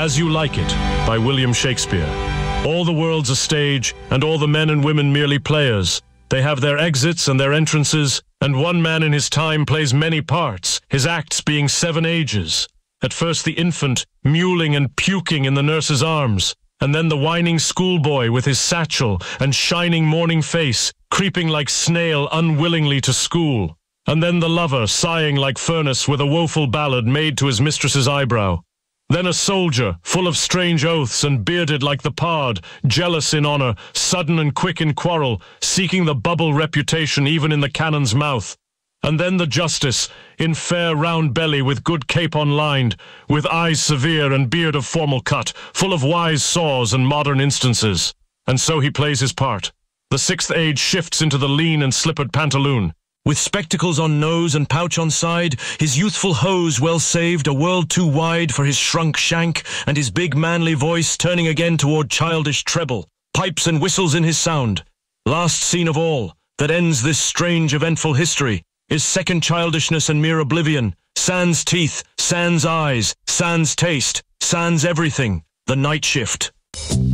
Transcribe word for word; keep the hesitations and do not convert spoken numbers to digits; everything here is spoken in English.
As You Like It by William Shakespeare. All the world's a stage, and all the men and women merely players. They have their exits and their entrances, and one man in his time plays many parts, his acts being seven ages. At first the infant, mewling and puking in the nurse's arms, and then the whining schoolboy with his satchel and shining morning face, creeping like snail unwillingly to school. And then the lover, sighing like furnace with a woeful ballad made to his mistress's eyebrow. Then a soldier, full of strange oaths and bearded like the pard, jealous in honour, sudden and quick in quarrel, seeking the bubble reputation even in the cannon's mouth. And then the justice, in fair round belly with good capon lined, with eyes severe and beard of formal cut, full of wise saws and modern instances. And so he plays his part. The sixth age shifts into the lean and slippered pantaloon. With spectacles on nose and pouch on side, his youthful hose well saved, a world too wide for his shrunk shank, and his big manly voice turning again toward childish treble, pipes and whistles in his sound. Last scene of all, that ends this strange eventful history, is second childishness and mere oblivion, sans teeth, sans eyes, sans taste, sans everything, the night shift.